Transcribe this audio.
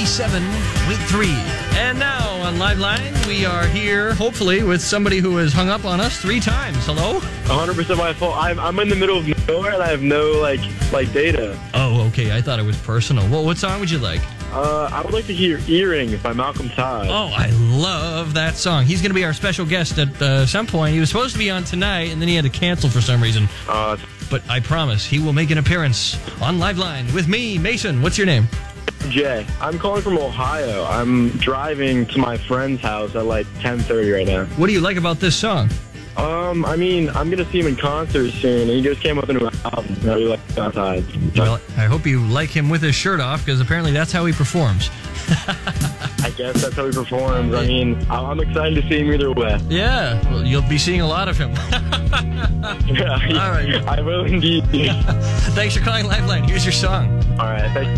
97.3. And now on Liveline, we are here, hopefully, with somebody who has hung up on us 3 times. Hello? 100% my fault. I'm in the middle of nowhere and I have no like data. Oh, okay. I thought it was personal. Well, what song would you like? I would like to hear "Earrings" by Malcolm Todd. Oh, I love that song. He's going to be our special guest at some point. He was supposed to be on tonight, and then he had to cancel for some reason. But I promise he will make an appearance on Liveline with me, Mason. What's your name? Jay. I'm calling from Ohio. I'm driving to my friend's house at like 10:30 right now. What do you like about this song? I mean, I'm going to see him in concert soon, and he just came up with a new album. I really like Malcolm Todd. Well, I hope you like him with his shirt off, because apparently that's how he performs. I guess that's how he performs. I mean, I'm excited to see him either way. Yeah, well, you'll be seeing a lot of him. Yeah, All right. I will indeed. Thanks for calling Liveline. Here's your song. All right, thanks.